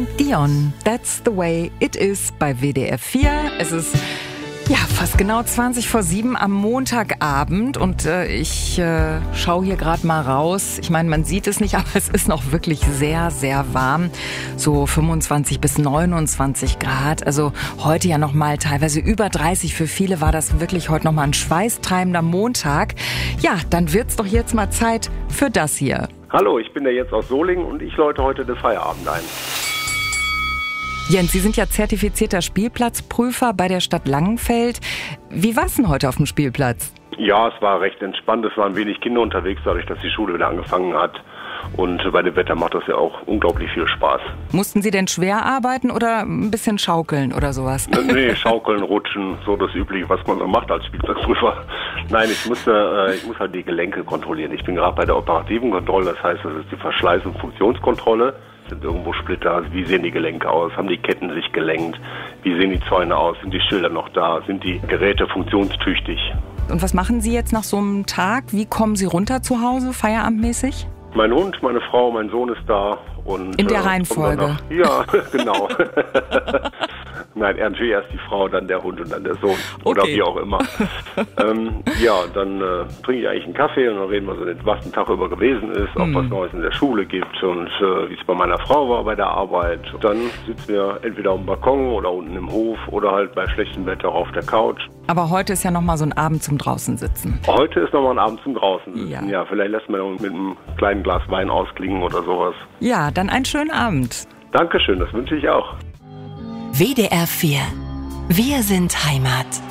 Dion, That's the Way It Is bei WDR 4. Es ist fast genau 7:20 am Montagabend und ich schaue hier gerade mal raus. Ich meine, man sieht es nicht, aber es ist noch wirklich sehr, sehr warm. So 25 bis 29 Grad. Also heute ja nochmal teilweise über 30. Für viele war das wirklich heute nochmal ein schweißtreibender Montag. Ja, dann wird's doch jetzt mal Zeit für das hier. Hallo, ich bin der Jens aus Solingen und ich läute heute den Feierabend ein. Jens, Sie sind ja zertifizierter Spielplatzprüfer bei der Stadt Langenfeld. Wie war's denn heute auf dem Spielplatz? Ja, es war recht entspannt. Es waren wenig Kinder unterwegs, dadurch, dass die Schule wieder angefangen hat. Und bei dem Wetter macht das ja auch unglaublich viel Spaß. Mussten Sie denn schwer arbeiten oder ein bisschen schaukeln oder sowas? Nee, schaukeln, rutschen, so das Übliche, was man so macht als Spielplatzprüfer. Nein, ich muss halt die Gelenke kontrollieren. Ich bin gerade bei der operativen Kontrolle, das heißt, das ist die Verschleiß- und Funktionskontrolle. Sind irgendwo Splitter, wie sehen die Gelenke aus, haben die Ketten sich gelenkt, wie sehen die Zäune aus, sind die Schilder noch da, sind die Geräte funktionstüchtig. Und was machen Sie jetzt nach so einem Tag? Wie kommen Sie runter zu Hause, feierabendmäßig? Mein Hund, meine Frau, mein Sohn ist da. Und, in der Reihenfolge? Ja, genau. Nein, natürlich erst die Frau, dann der Hund und dann der Sohn. Oder okay. Wie auch immer. Dann trinke ich eigentlich einen Kaffee und dann reden wir so, was den Tag über gewesen ist, ob was Neues in der Schule gibt und wie es bei meiner Frau war bei der Arbeit. Dann sitzen wir entweder auf dem Balkon oder unten im Hof oder halt bei schlechtem Wetter auf der Couch. Aber heute ist ja nochmal so ein Abend zum Draußensitzen. Heute ist nochmal ein Abend zum Draußensitzen. Ja, vielleicht lässt man mit einem kleinen Glas Wein ausklingen oder sowas. Ja, dann einen schönen Abend. Dankeschön, das wünsche ich auch. WDR 4. Wir sind Heimat.